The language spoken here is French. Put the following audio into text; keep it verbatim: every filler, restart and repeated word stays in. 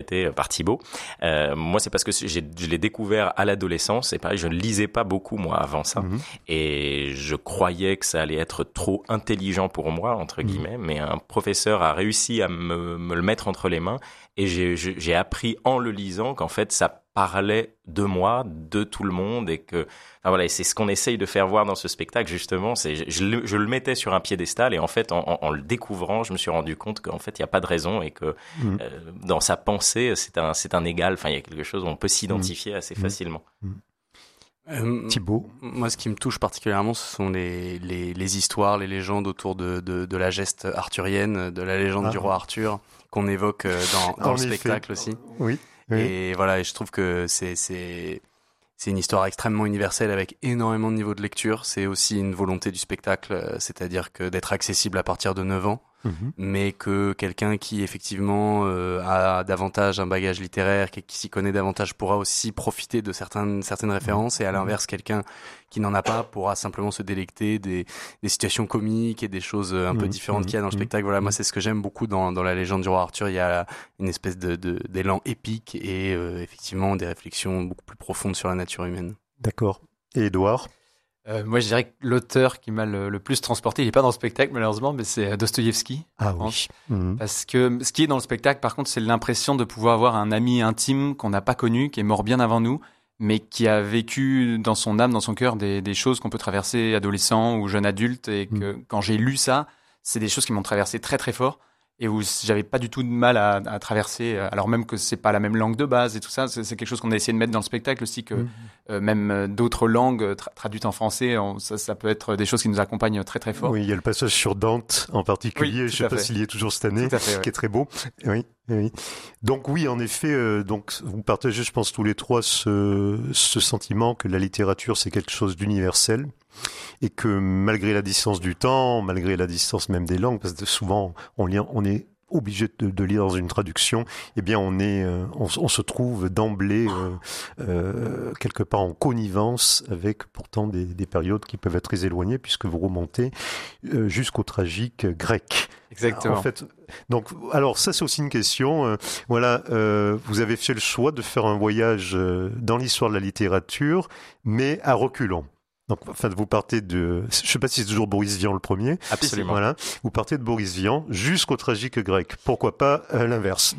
interprété par Thibaut. Euh, moi, c'est parce que j'ai, je l'ai découvert à l'adolescence. Et pareil, je ne lisais pas beaucoup, moi, avant ça. Mmh. Et je croyais que ça allait être trop intelligent pour moi, entre guillemets. Mmh. Mais un professeur a réussi à me, me le mettre entre les mains. Et j'ai, j'ai appris en le lisant qu'en fait, ça parlait de moi, de tout le monde. Et que, enfin voilà, et c'est ce qu'on essaye de faire voir dans ce spectacle, justement. C'est, je, je, le, je le mettais sur un piédestal. Et en fait, en, en, en le découvrant, je me suis rendu compte qu'en fait, il n'y a pas de raison. Et que mmh. euh, dans sa pensée, c'est un, c'est un égal. Enfin, il y a quelque chose où on peut s'identifier mmh. assez mmh. facilement. Mmh. Euh, Thibaut, moi, ce qui me touche particulièrement, ce sont les, les, les histoires, les légendes autour de, de, de la geste arthurienne, de la légende ah. du roi Arthur, qu'on évoque dans, dans le effet. spectacle aussi. Oui. oui. Et voilà, et je trouve que c'est, c'est, c'est une histoire extrêmement universelle avec énormément de niveaux de lecture. C'est aussi une volonté du spectacle, c'est-à-dire que d'être accessible à partir de neuf ans. Mmh. Mais que quelqu'un qui effectivement euh, a davantage un bagage littéraire, qui, qui s'y connaît davantage, pourra aussi profiter de certaines certaines références, et à l'inverse, quelqu'un qui n'en a pas pourra simplement se délecter des des situations comiques et des choses un mmh. peu différentes mmh. qu'il y a dans le spectacle. Voilà, moi c'est ce que j'aime beaucoup dans dans la légende du roi Arthur. Il y a une espèce de, de d'élan épique et euh, effectivement des réflexions beaucoup plus profondes sur la nature humaine. D'accord. Et Édouard? Euh, moi, je dirais que l'auteur qui m'a le, le plus transporté, il n'est pas dans le spectacle malheureusement, mais c'est Dostoïevski. Ah oui. Mmh. Parce que ce qui est dans le spectacle, par contre, c'est l'impression de pouvoir avoir un ami intime qu'on n'a pas connu, qui est mort bien avant nous, mais qui a vécu dans son âme, dans son cœur, des, des choses qu'on peut traverser adolescent ou jeune adulte. Et que mmh. quand j'ai lu ça, c'est des choses qui m'ont traversé très très fort. Et où j'avais pas du tout de mal à, à traverser, alors même que c'est pas la même langue de base et tout ça, c'est, c'est quelque chose qu'on a essayé de mettre dans le spectacle aussi, que mmh. euh, même d'autres langues tra- traduites en français, on, ça, ça peut être des choses qui nous accompagnent très très fort. Oui, il y a le passage sur Dante en particulier, oui, je sais pas fait. s'il y est toujours cette année, fait, ouais. qui est très beau. Oui, oui. Donc oui, en effet, euh, donc vous partagez, je pense tous les trois, ce, ce sentiment que la littérature c'est quelque chose d'universel. Et que malgré la distance du temps, malgré la distance même des langues, parce que souvent on, lit, on est obligé de, de lire dans une traduction, eh bien on est, euh, on, on se trouve d'emblée euh, euh, quelque part en connivence avec pourtant des, des périodes qui peuvent être très éloignées puisque vous remontez euh, jusqu'au tragique grec. Exactement. En fait, donc, alors ça c'est aussi une question. Euh, voilà, euh, vous avez fait le choix de faire un voyage euh, dans l'histoire de la littérature, mais à reculons. Donc, enfin, vous partez de, je sais pas si c'est toujours Boris Vian le premier. Absolument. Voilà. Vous partez de Boris Vian jusqu'au tragique grec. Pourquoi pas euh, l'inverse?